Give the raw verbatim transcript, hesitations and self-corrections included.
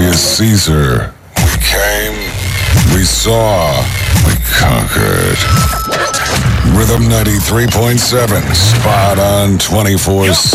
Julius Caesar. We came, we saw, we conquered. Rhythm ninety-three point seven, spot on twenty-four